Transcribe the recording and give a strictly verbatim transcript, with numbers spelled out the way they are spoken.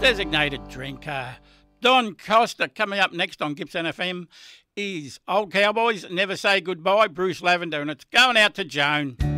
Designated drinker. Don Costa coming up next on Gippsland F M is Old Cowboys Never Say Goodbye, Bruce Lavender, and it's going out to Joan.